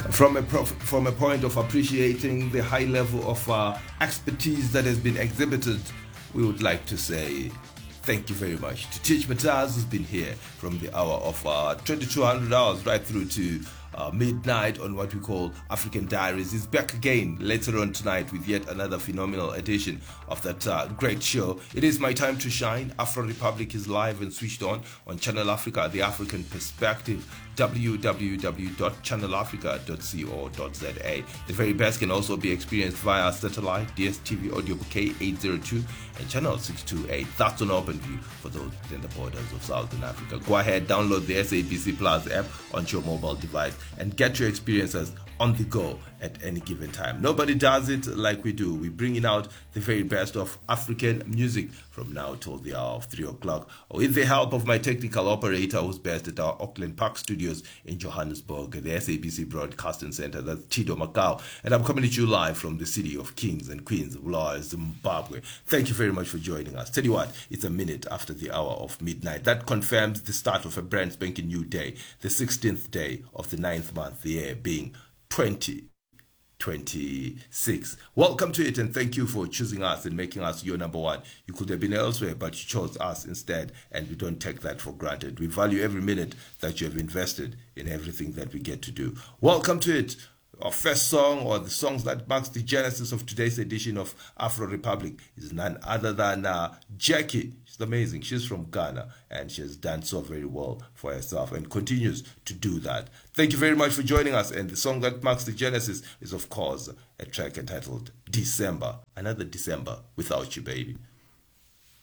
from a point of appreciating the high level of expertise that has been exhibited, we would like to say thank you very much to Teach Mataz, who's been here from the hour of 2200 hours right through to midnight on what we call African Diaries. He's back again later on tonight with yet another phenomenal edition of that great show. It is my time to shine. Afro Republic is live and switched on Channel Africa, the African perspective, www.channelafrica.co.za. The very best can also be experienced via satellite, DSTV audio bouquet 802 and channel 628. That's on OpenView for those within the borders of Southern Africa. Go ahead, download the SABC Plus app onto your mobile device and get your experiences on the go at any given time. Nobody does it like we do. We're bringing out the very best of African music from now till the hour of 3 o'clock, with the help of my technical operator who's based at our Auckland Park studios in Johannesburg, the SABC Broadcasting Center. That's Tido Macau. And I'm coming to you live from the city of kings and queens of Bulawayo, Zimbabwe. Thank you very much for joining us. Tell you what, it's a minute after the hour of midnight. That confirms the start of a brand spanking new day, the 16th day of the 9th month, the year being 2026. Welcome to it, and thank you for choosing us and making us your number one. You could have been elsewhere, but you chose us instead, and we don't take that for granted. We value every minute that you have invested in everything that we get to do. Welcome to it. Our first song, or the songs that marks the genesis of today's edition of Afro Republic, is none other than Jackie. She's amazing. She's from Ghana, and she has done so very well for herself and continues to do that. Thank you very much for joining us. And the song that marks the genesis is, of course, a track entitled December. Another December without you, baby.